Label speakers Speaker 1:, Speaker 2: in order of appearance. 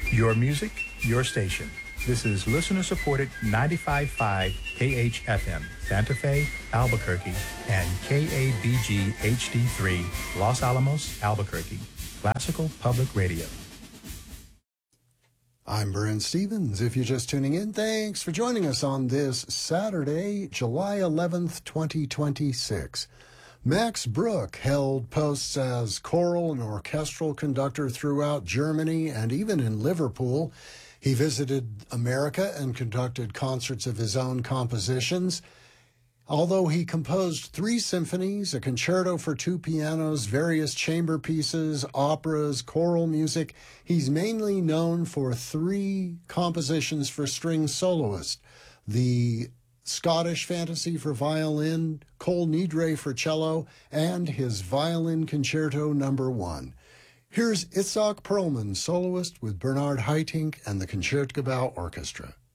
Speaker 1: Your music, your station. This is listener-supported 95.5 KHFM, Santa Fe, Albuquerque, and KABG HD3, Los Alamos, Albuquerque. Classical Public Radio.
Speaker 2: I'm Brent Stevens. If you're just tuning in, thanks for joining us on this Saturday, July 11th, 2026. Max Bruch held posts as choral and orchestral conductor throughout Germany and even in Liverpool. He visited America and conducted concerts of his own compositions. Although he composed 3 symphonies, a concerto for 2 pianos, various chamber pieces, operas, choral music, he's mainly known for 3 compositions for string soloist. The Scottish Fantasy for violin, Kol Nidre for cello, and his Violin Concerto No. 1. Here's Itzhak Perlman, soloist with Bernard Haitink and the Concertgebouw Orchestra.